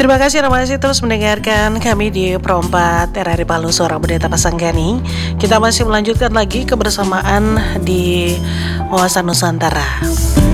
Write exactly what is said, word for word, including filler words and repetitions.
Terima kasih Anda masih terus mendengarkan kami di Pro empat R R I Palu Suara Pendeta Pasanggani. Kita masih melanjutkan lagi kebersamaan di Wawasan Nusantara.